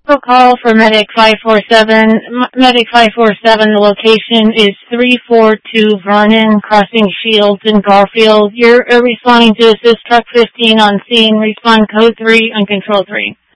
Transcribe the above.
Call for Medic 547. Medic 547, the location is 342 Vernon, crossing Shields and Garfield. You're responding to assist truck 15 on scene. Respond code 3 on control 3.